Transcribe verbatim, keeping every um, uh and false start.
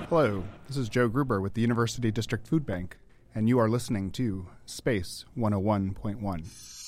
Hello, this is Joe Gruber with the University District Food Bank, and you are listening to Space one oh one point one.